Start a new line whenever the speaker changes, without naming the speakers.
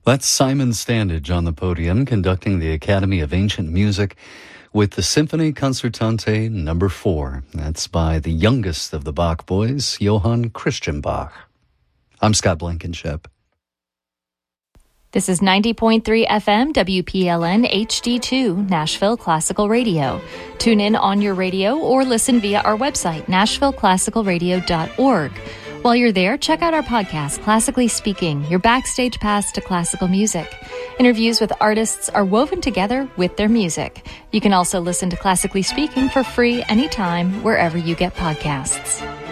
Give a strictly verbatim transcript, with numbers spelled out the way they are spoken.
That's Simon Standage on the podium conducting the Academy of Ancient Music with the Symphony Concertante number four. That's by the youngest of the Bach boys, Johann Christian Bach. I'm Scott Blankenship.
This is ninety point three F M W P L N H D two, Nashville Classical Radio. Tune in on your radio or listen via our website, nashville classical radio dot org. While you're there, check out our podcast, Classically Speaking, your backstage pass to classical music. Interviews with artists are woven together with their music. You can also listen to Classically Speaking for free anytime, wherever you get podcasts.